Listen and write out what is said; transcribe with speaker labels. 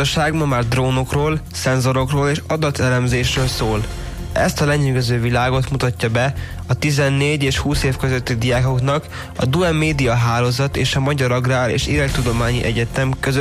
Speaker 1: gazdaság ma már drónokról, szenzorokról és adatelemzésről szól. Ezt a lenyűgöző világot mutatja be a 14 és 20 év közötti diákoknak a Duem Média Hálózat és a Magyar Agrár és Élettudományi Egyetem közös